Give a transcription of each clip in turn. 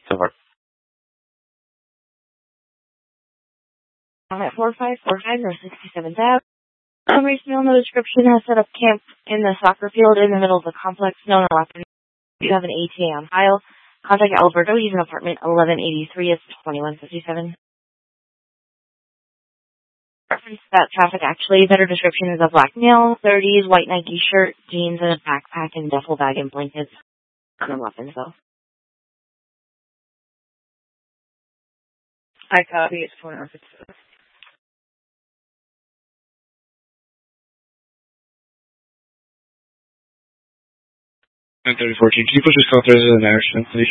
So far. I'm at 4545 North 67th Ave. Information on the description has set up camp in the soccer field in the middle of the complex known as Weapon. You have an ATA on file. Contact Alberto using apartment 1183 at 2157. Reference to that traffic actually. Better description is a black male, 30s, white Nike shirt, jeans, and a backpack and duffel bag and blankets. No weapons though. I copy. It's 2157. 93014. Can you push this call through to the Irishman, please?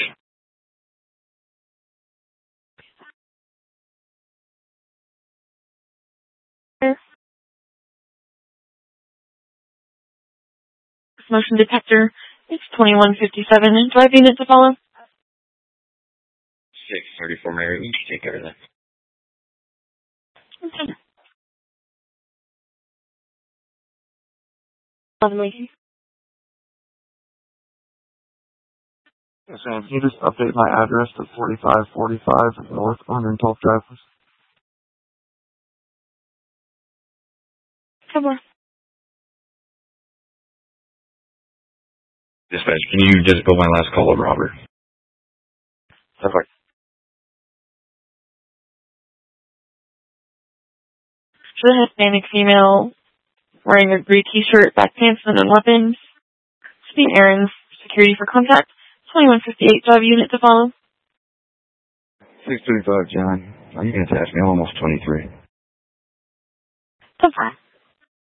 Motion detector. It's 2157 and driving it to follow. 634 Mary. You can take care of that. Okay. 11 Lincoln. Yes, ma'am. Can you just update my address to 4545 North 112th Drive, please? Come on. Dispatch, can you just go my last call of Robert? So far. She's a Hispanic female wearing a gray t-shirt, back pants, and then weapons. Speed errands. Security for contact. 2158 drive unit to follow. 635, John. Are you going to attach me? I'm almost 23. So far.